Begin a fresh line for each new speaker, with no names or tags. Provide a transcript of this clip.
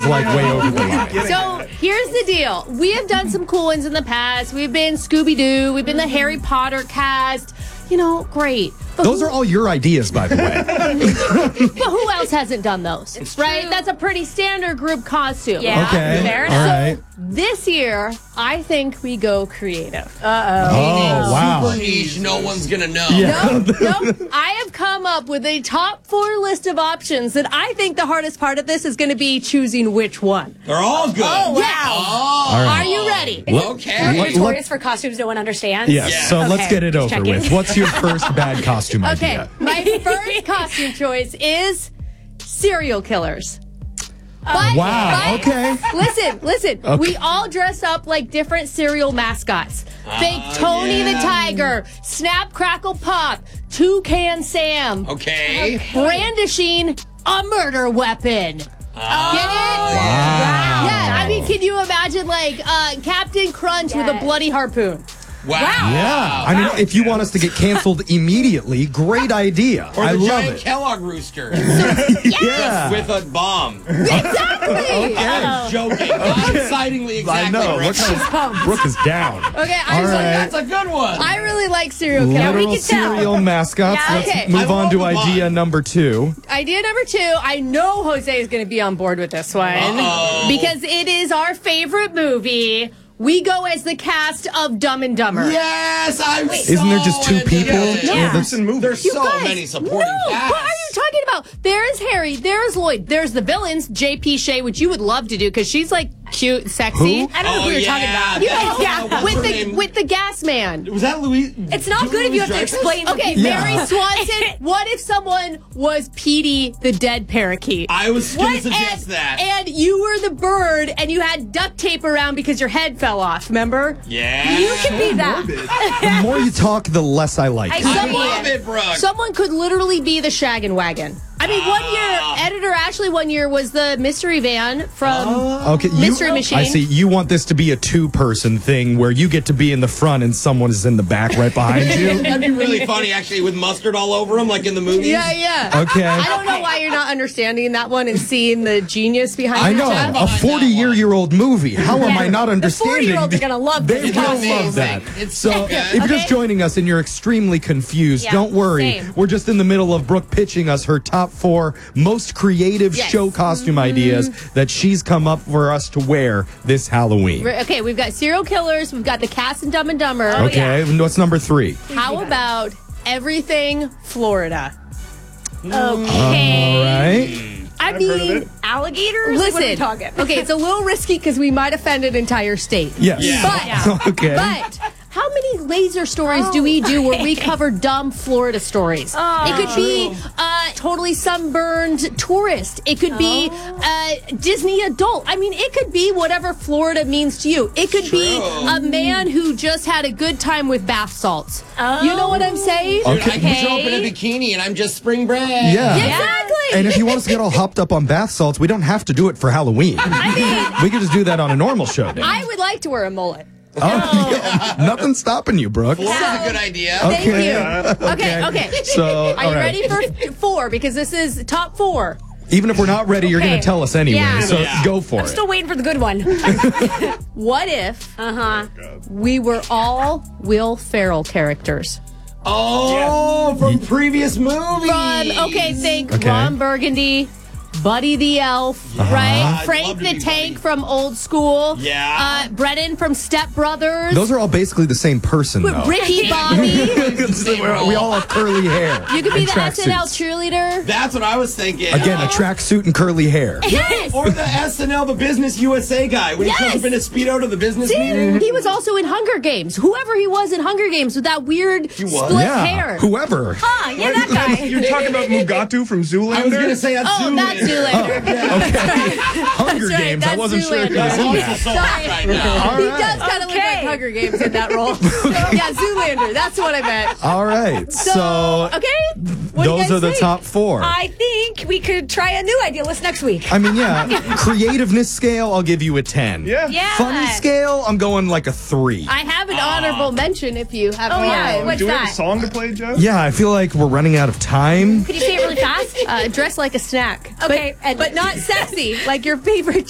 seems like way over the line.
So here's the deal. We have done some cool ones in the past. We've been Scooby-Doo. We've been the Harry Potter cast. You know, great. But
Those are all your ideas, by the way.
But who else hasn't done those? Right? That's a pretty standard group costume.
Yeah.
Okay.
Fair
All
enough.
right.
This year, I think we go creative.
Oh, wow.
Super niche, no one's gonna know.
Nope. I have come up with a top 4 list of options that I think the hardest part of this is going to be choosing which one.
They're all good.
Oh, wow.
Yes.
All right.
Are you ready?
Okay.
Notorious for costumes no one understands.
Yes,
Yeah.
so let's
Okay,
get it
just
over
checking.
with. What's your first bad costume
Okay,
idea?
my first costume choice is serial killers. But,
Wow, okay.
Listen.
Okay.
We all dress up like different cereal mascots. Fake Tony the Tiger, Snap Crackle Pop, Toucan Sam,
Okay.
brandishing a murder weapon. Get it?
Wow.
Yeah, I mean, can you imagine like Captain Crunch with a bloody harpoon?
Wow.
Yeah. I mean, if you want us to get canceled immediately, great idea.
Or
I
the
love
giant
it.
Kellogg rooster
Yeah.
with a bomb.
Exactly.
I was joking. Excitingly, exactly.
I know.
Brooke.
Look how Brooke is down.
Okay,
All right.
That's a good one.
I really like serial killers.
Literal cereal mascots.
Yeah,
Let's
okay.
move
I
on to
love the
idea
vibe.
number 2.
Idea number 2, I know Jose is going to be on board with this one.
Uh-oh.
Because it is our favorite movie. We go as the cast of Dumb and Dumber.
Yes, I'm
Isn't there just 2 people?
Yeah.
that's-
There's
You
so
guys,
many supporting
no,
cast.
what are you talking about? There's Harry, there's Lloyd, there's the villains, JP Shea, which you would love to do because she's like cute, sexy.
Who?
I don't know who you're talking about.
You
That's-
know, yeah,
what's her
with
name?
the gas man.
Was that Louise?
It's not good if you have to explain.
Okay,
Yeah.
Mary Swanson. What if someone was Petey the dead parakeet?
I was going to
What?
suggest that.
And you were the bird, and you had duct tape around because your head fell off. Remember?
Yeah.
You can be that.
The more you talk, the less I like it.
I love it, Brooke.
Someone could literally be the Shaggin' Wagon. I mean, one year, editor Ashley one year was the mystery van from
Okay,
Mystery Machine.
I see. You want this to be a 2-person thing where you get to be in the front and someone is in the back right behind you.
That'd be really funny, actually, with mustard all over him, like in the movies.
Yeah, yeah.
Okay.
I don't know why you're not understanding that one and seeing the genius behind
I
it,
know,
Jeff.
a 40-year-old movie. How am I not
The
understanding?
40-year-olds are going to love
They
this.
will
amazing.
love that.
It's
So,
so good.
if you're just joining us and you're extremely confused,
Yeah,
don't worry.
same.
We're just in the middle of Brooke pitching us her top 4 most creative
Yes.
show costume ideas that she's come up for us to wear this Halloween.
Okay, we've got serial killers. We've got the cast and Dumb and Dumber.
Okay, what's number 3?
How about everything Florida?
Okay.
All right.
I mean,
Alligators? Like, what are we
listen.
talking?
Okay, it's a little risky because we might offend an entire state.
Yes.
Yeah.
But,
Okay.
but how many laser stories do we do where we cover dumb Florida stories? It could be totally sunburned tourist. It could be Disney adult. I mean, it could be whatever Florida means to you. It could be a man who just had a good time with bath salts. You know what I'm saying?
Dude,
Okay.
I can show up in a bikini and I'm just spring bread.
Yeah.
Exactly.
And if you want us to get all hopped up on bath salts, we don't have to do it for Halloween. We could just do that on a normal show day.
I would like to wear a mullet.
Yeah. Nothing's stopping you, Brooke.
Florida's a good idea.
Thank
Okay.
you. Okay.
So,
Are you ready for 4? Because this is top 4.
Even if we're not ready, you're going
Okay.
to tell us anyway.
Yeah.
So
Yeah.
go for
I'm
it.
still waiting for the good one.
What if we were all Will Ferrell characters?
Oh, from previous movies.
Think
Okay.
Ron Burgundy, Buddy the Elf, right?
I'd
Frank
love to
the
be
Tank
Buddy.
from Old School.
Yeah.
Brennan from Step Brothers.
Those are all basically the same person, though.
Ricky Bobby.
We all have curly hair.
You could be
and
the
track
SNL
suits.
cheerleader.
That's what I was thinking.
Again, a tracksuit and curly hair.
Yes.
Or the SNL, the Business USA guy, when he
Yes.
shows up in a Speedo to the business
See,
meeting.
he was also in Hunger Games. Whoever he was in Hunger Games with that weird split
Yeah,
hair.
whoever.
Yeah, that guy.
You're talking about Mugatu from Zoolander?
I was going to say that's
Oh, that's Zoolander.
Hunger
right,
Games. I
that's
wasn't sure if he
Zoolander.
was in
Also
that.
so hot right now.
All
He
right.
does kind of look like
Okay.
Hunger Games in that role. Yeah, Zoolander. That's what I meant.
All right. So,
Okay. What do you
those
guys
are the
think?
top 4.
I think we could try a new idea list next week.
I mean, yeah. Creativeness scale, I'll give you a 10.
Yeah.
Yeah.
Funny scale, I'm going like a 3.
I have an honorable mention if you have
Oh, yeah.
time.
What's
Do we have a
that?
song to play, Jeff?
Yeah, I feel like we're running out of time.
Could you say it really fast?
Dress like a snack.
Okay,
But not sexy, like your favorite